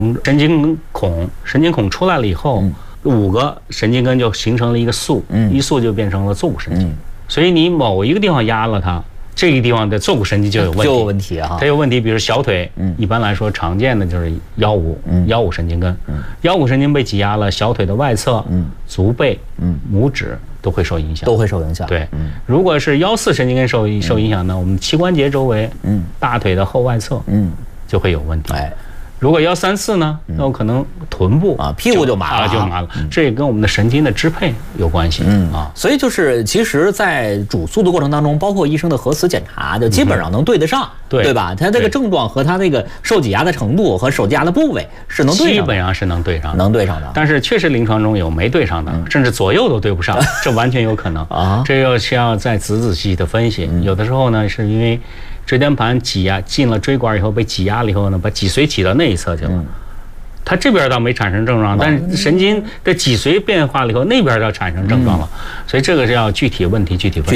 神经孔出来了以后，5个神经根就形成了一个束，一束就变成了坐骨神经。所以你某一个地方压了它，这个地方的坐骨神经就有问题啊，它有问题。比如小腿，一般来说常见的就是腰五神经根，腰五神经被挤压了，小腿的外侧、足背、拇指都会受影响，对，如果是腰4神经根受影响呢，我们膝关节周围，大腿的后外侧，就会有问题。如果腰3、4呢，那有可能臀部屁股就麻了，这也跟我们的神经的支配有关系所以就是其实，在主诉的过程当中，包括医生的核磁检查，就基本上能对得上，对吧？他这个症状和他那个受挤压的程度和受挤压的部位是能对上的， 基本上是能对上的，但是确实临床中有没对上的，甚至左右都对不上，这完全有可能这又需要再仔细的分析。有的时候呢，是因为椎间盘挤压进了椎管以后被挤压了以后呢，把脊髓挤到那一侧去了。它这边倒没产生症状，但是神经的脊髓变化了以后，那边要产生症状了。所以这个是要具体问题具体分析。